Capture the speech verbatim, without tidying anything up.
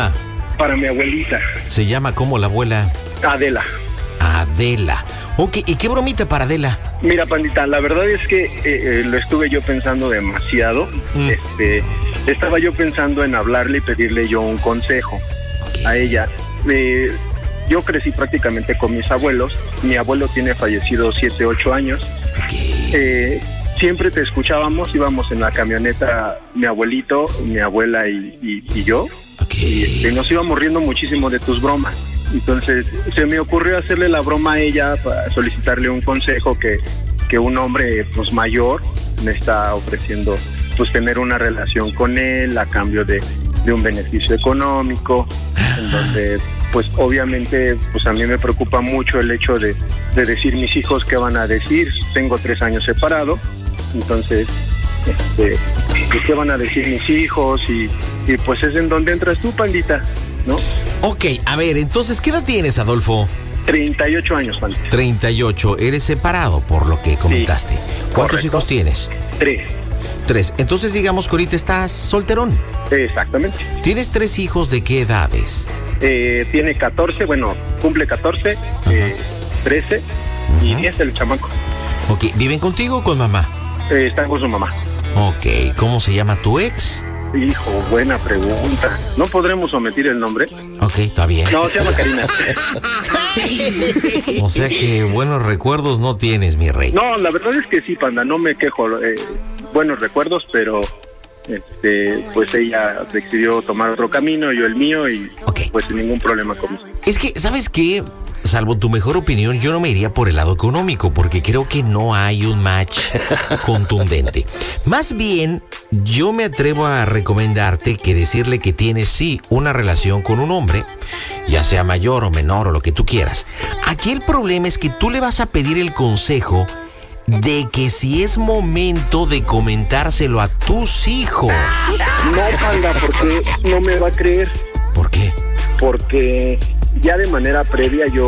llama? Para mi abuelita. ¿Se llama cómo la abuela? Adela. Adela. Ok, ¿y qué bromita para Adela? Mira, pandita, la verdad es que eh, eh, lo estuve yo pensando demasiado. Mm. Este, estaba yo pensando en hablarle y pedirle yo un consejo okay. a ella. Eh, yo crecí prácticamente con mis abuelos. Mi abuelo tiene fallecido siete, ocho años. Okay. Eh, siempre te escuchábamos, íbamos en la camioneta, mi abuelito, mi abuela y, y, y yo. Okay. Y este, nos íbamos riendo muchísimo de tus bromas. Entonces se me ocurrió hacerle la broma a ella para solicitarle un consejo que, que un hombre pues mayor me está ofreciendo, pues tener una relación con él a cambio de, de un beneficio económico, en donde pues obviamente pues a mí me preocupa mucho el hecho de, de decir mis hijos qué van a decir. Tengo tres años separado, entonces este, pues, qué van a decir mis hijos y, y pues es en donde entras tú, pandita, ¿no? Ok, a ver, entonces, ¿qué edad tienes, Adolfo? treinta y ocho años, pandita. treinta y ocho, eres separado, por lo que comentaste. Sí, ¿cuántos correcto. hijos tienes? Tres. Tres, entonces digamos que ahorita estás solterón. Exactamente. ¿Tienes tres hijos de qué edades? Eh, tiene catorce, bueno, cumple catorce, eh, trece uh-huh. y diez el chamaco. Ok, ¿viven contigo o con mamá? Eh, está con su mamá. Ok, ¿cómo se llama tu ex? Hijo, buena pregunta. ¿No podremos omitir el nombre? Ok, está bien. No, se llama Karina. O sea que buenos recuerdos no tienes, mi rey. No, la verdad es que sí, panda, no me quejo. Eh, buenos recuerdos, pero este, pues ella decidió tomar otro camino, yo el mío, y okay. pues sin ningún problema conmigo. Es que, ¿sabes qué? Salvo tu mejor opinión, yo no me iría por el lado económico, porque creo que no hay un match contundente. Más bien, yo me atrevo a recomendarte que decirle que tienes sí una relación con un hombre, ya sea mayor o menor o lo que tú quieras. Aquí el problema es que tú le vas a pedir el consejo de que si es momento de comentárselo a tus hijos. No, panda, porque no me va a creer. ¿Por qué? Porque ya de manera previa yo